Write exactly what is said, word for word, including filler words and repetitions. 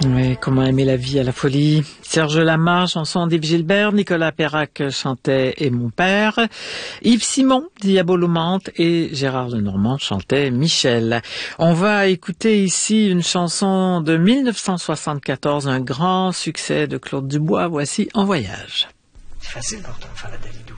Oui, comment aimer la vie à la folie. Serge Lama, chanson d'Yves Gilbert, Nicolas Perrac chantait Et mon père, Yves Simon, Diabolomante et Gérard Lenormand chantait Michel. On va écouter ici une chanson de mille neuf cent soixante-quatorze, un grand succès de Claude Dubois. Voici En voyage. C'est facile pour toi de faire la Dalidou.